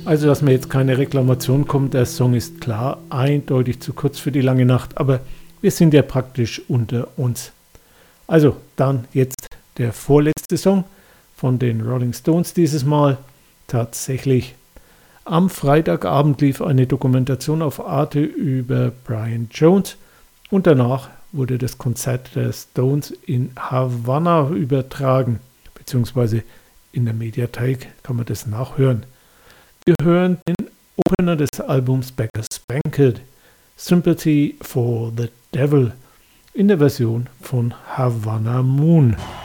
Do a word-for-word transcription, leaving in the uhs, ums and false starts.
Also, dass mir jetzt keine Reklamation kommt, der Song ist klar, eindeutig zu kurz für die lange Nacht, aber wir sind ja praktisch unter uns. Also, dann jetzt der vorletzte Song von den Rolling Stones dieses Mal. Tatsächlich, am Freitagabend lief eine Dokumentation auf Arte über Brian Jones und danach wurde das Konzert der Stones in Havanna übertragen, beziehungsweise in der Mediathek kann man das nachhören. Wir hören den Opener des Albums Beggars Banquet, Sympathy for the Devil, in der Version von Havana Moon.